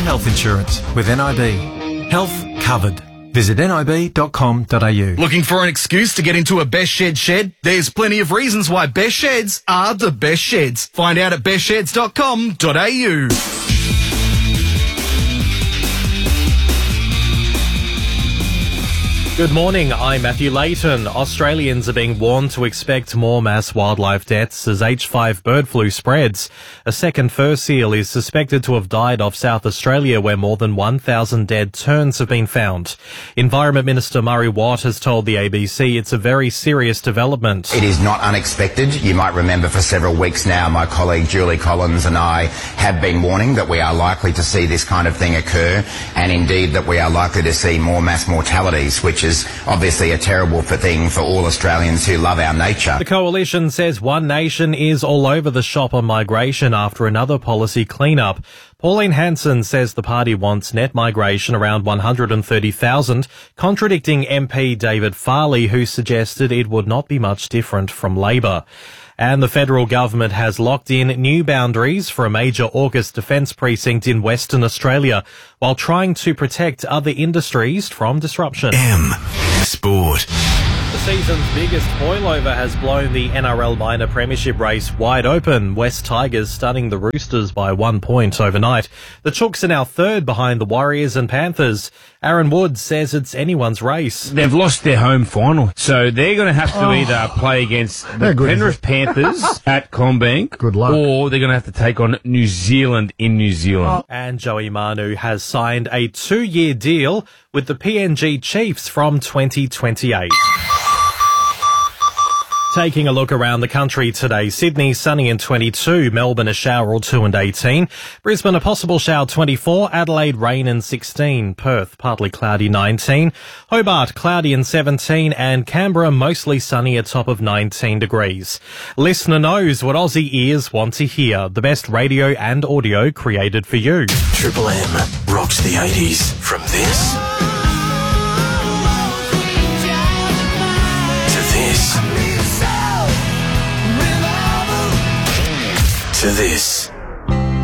health insurance with NIB. Health covered. Visit nib.com.au. Looking for an excuse to get into a Best Shed shed? There's plenty of reasons why best sheds are the best sheds. Find out at bestsheds.com.au. Good morning, I'm Matthew Layton. Australians are being warned to expect more mass wildlife deaths as H5 bird flu spreads. A second fur seal is suspected to have died off South Australia, where more than 1,000 dead terns have been found. Environment Minister Murray Watt has told the ABC it's a very serious development. It is not unexpected. You might remember for several weeks now, my colleague Julie Collins and I have been warning that we are likely to see this kind of thing occur, and indeed that we are likely to see more mass mortalities, which is obviously a terrible thing for all Australians who love our nature. The Coalition says One Nation is all over the shop on migration after another policy clean-up. Pauline Hanson says the party wants net migration around 130,000, contradicting MP David Farley, who suggested it would not be much different from Labor. And the federal government has locked in new boundaries for a major AUKUS defence precinct in Western Australia while trying to protect other industries from disruption. Sport. The season's biggest boilover has blown the NRL minor premiership race wide open. West Tigers stunning the Roosters by 1 point overnight. The Chooks are now third behind the Warriors and Panthers. Aaron Woods says it's anyone's race. They've lost their home final, so they're going to have to either play against the Penrith Panthers at CommBank, Good luck. or they're going to have to take on New Zealand in New Zealand. And Joey Manu has signed a 2-year deal with the PNG Chiefs from 2028. Taking a look around the country today, Sydney sunny and 22, Melbourne a shower or 2 and 18, Brisbane a possible shower 24, Adelaide rain and 16, Perth partly cloudy 19, Hobart cloudy and 17, and Canberra mostly sunny at top of 19 degrees. Listener knows what Aussie ears want to hear, the best radio and audio created for you. Triple M rocks the 80s from this to this to this.